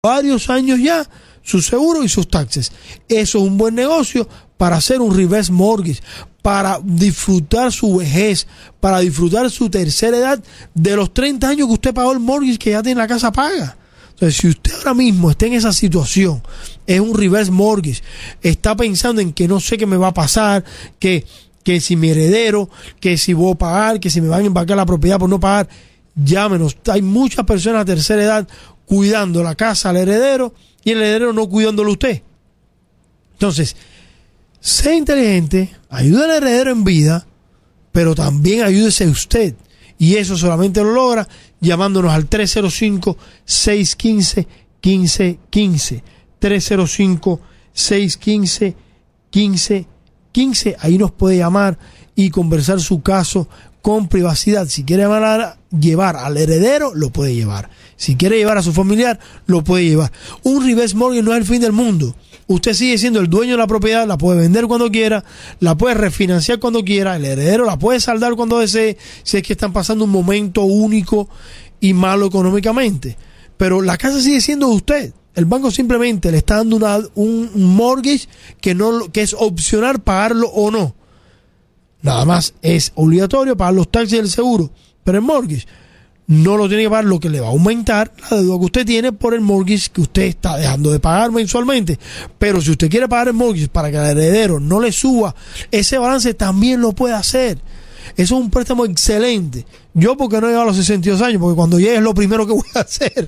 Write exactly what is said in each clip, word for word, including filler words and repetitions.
varios años ya su seguro y sus taxes. Eso es un buen negocio para hacer un reverse mortgage, para disfrutar su vejez, para disfrutar su tercera edad de los treinta años que usted pagó el mortgage que ya tiene la casa paga. Entonces, si usted ahora mismo está en esa situación, es un reverse mortgage, está pensando en que no sé qué me va a pasar, que, que si mi heredero, que si voy a pagar, que si me van a embarcar la propiedad por no pagar, llámenos. Hay muchas personas de tercera edad cuidando la casa al heredero y el heredero no cuidándolo a usted. Entonces, sea inteligente, ayude al heredero en vida, pero también ayúdese usted. Y eso solamente lo logra llamándonos al tres cero cinco, seis uno cinco, uno cinco uno cinco. tres cero cinco, seis uno cinco, uno cinco uno cinco. Ahí nos puede llamar y conversar su caso con privacidad. Si quiere llevar, a, llevar al heredero, lo puede llevar. Si quiere llevar a su familiar, lo puede llevar. Un reverse mortgage no es el fin del mundo. Usted sigue siendo el dueño de la propiedad, la puede vender cuando quiera, la puede refinanciar cuando quiera, el heredero la puede saldar cuando desee, si es que están pasando un momento único y malo económicamente. Pero la casa sigue siendo de usted. El banco simplemente le está dando una, un mortgage que, no, que es opcional pagarlo o no. Nada más es obligatorio pagar los taxes y el seguro. Pero el mortgage no lo tiene que pagar, lo que le va a aumentar la deuda que usted tiene por el mortgage que usted está dejando de pagar mensualmente. Pero si usted quiere pagar el mortgage para que el heredero no le suba ese balance, también lo puede hacer. Eso es un préstamo excelente. Yo porque no he llegado a los sesenta y dos años, porque cuando llegue es lo primero que voy a hacer.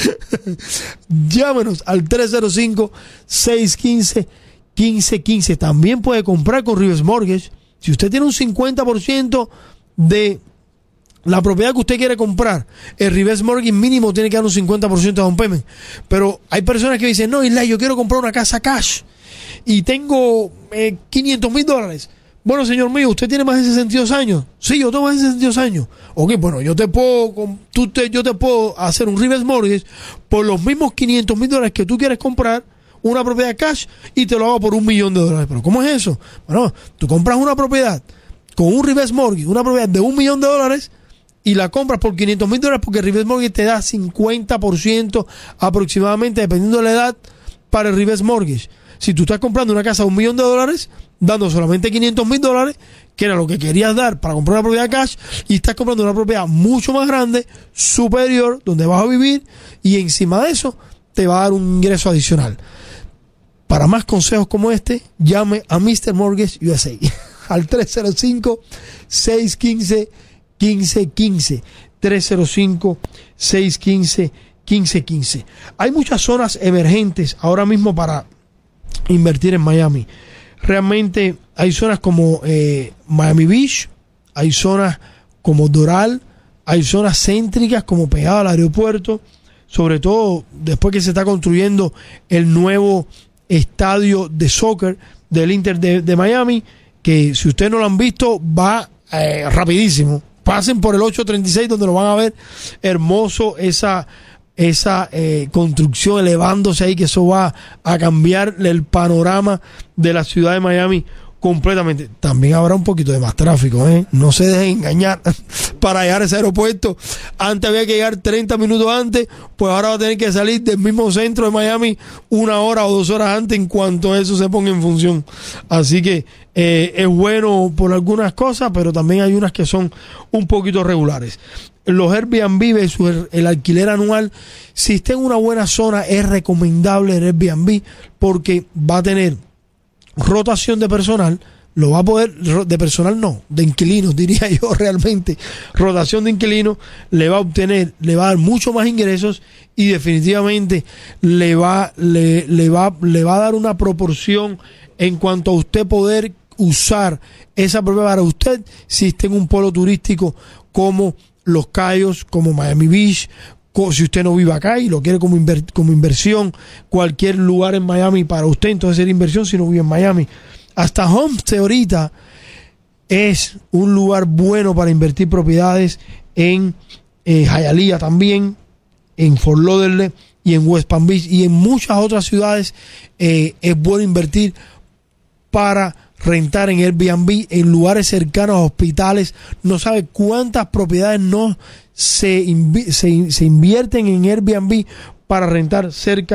Llámenos al tres cero cinco, seis uno cinco, uno cinco uno cinco. También puede comprar con reverse mortgage. Si usted tiene un cincuenta por ciento de la propiedad que usted quiere comprar, el reverse mortgage mínimo tiene que dar un cincuenta por ciento de down payment. Pero hay personas que dicen, no, Isla, yo quiero comprar una casa cash y tengo eh, quinientos mil dólares. Bueno, señor mío, ¿usted tiene más de sesenta y dos años? Sí, yo tengo más de sesenta y dos años. Ok, bueno, yo te puedo, tú te, yo te puedo hacer un reverse mortgage por los mismos quinientos mil dólares que tú quieres comprar una propiedad cash y te lo hago por un millón de dólares. ¿Pero cómo es eso? Bueno, tú compras una propiedad con un reverse mortgage, una propiedad de un millón de dólares, y la compras por quinientos mil dólares porque el reverse mortgage te da cincuenta por ciento aproximadamente, dependiendo de la edad, para el reverse mortgage. Si tú estás comprando una casa de un millón de dólares, dando solamente quinientos mil dólares, que era lo que querías dar para comprar una propiedad cash, y estás comprando una propiedad mucho más grande, superior, donde vas a vivir, y encima de eso te va a dar un ingreso adicional. Para más consejos como este, llame a mister Mortgage U S A al tres cero cinco, seis uno cinco, uno cinco uno cinco. tres cero cinco, seis uno cinco, uno cinco uno cinco. Hay muchas zonas emergentes ahora mismo para invertir en Miami. Realmente hay zonas como eh, Miami Beach, hay zonas como Doral, hay zonas céntricas como pegado al aeropuerto, sobre todo después que se está construyendo el nuevo estadio de soccer del Inter de, de Miami, que si ustedes no lo han visto va eh, rapidísimo. Pasen por el ocho treinta y seis donde lo van a ver hermoso, esa esa eh, construcción elevándose ahí, que eso va a cambiar el panorama de la ciudad de Miami completamente. También habrá un poquito de más tráfico, ¿eh? No se dejen engañar. Para llegar a ese aeropuerto, antes había que llegar treinta minutos antes, pues ahora va a tener que salir del mismo centro de Miami una hora o dos horas antes en cuanto eso se ponga en función. Así que eh, es bueno por algunas cosas, pero también hay unas que son un poquito regulares. Los Airbnb versus el alquiler anual, si está en una buena zona, es recomendable el Airbnb porque va a tener rotación de personal, lo va a poder, de personal no, de inquilinos diría yo realmente, rotación de inquilinos, le va a obtener, le va a dar mucho más ingresos y definitivamente le va, le, le va, le va a dar una proporción en cuanto a usted poder usar esa propiedad para usted si está en un polo turístico como Los Cayos, como Miami Beach. Si usted no vive acá y lo quiere como, inver, como inversión, cualquier lugar en Miami para usted, entonces sería inversión si no vive en Miami. Hasta Homestead ahorita es un lugar bueno para invertir propiedades en eh, Hialeah también, en Fort Lauderdale y en West Palm Beach y en muchas otras ciudades. Eh, es bueno invertir para rentar en Airbnb en lugares cercanos a hospitales. No sabe cuántas propiedades no se, invi- se, se invierten en Airbnb para rentar cerca